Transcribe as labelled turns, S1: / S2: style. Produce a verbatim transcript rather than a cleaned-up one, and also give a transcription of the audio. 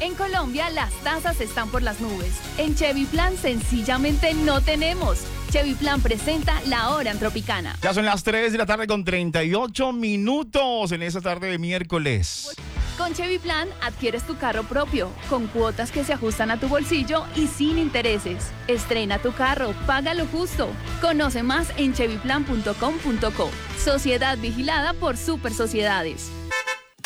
S1: En Colombia las tasas están por las nubes. En Chevy Plan sencillamente no tenemos. Chevy Plan presenta La Hora en Tropicana.
S2: Ya son las tres de la tarde con treinta y ocho minutos en esa tarde de miércoles.
S1: Con Chevy Plan adquieres tu carro propio, con cuotas que se ajustan a tu bolsillo y sin intereses. Estrena tu carro, paga lo justo. Conoce más en chevy plan punto com punto co. Sociedad vigilada por Super Sociedades.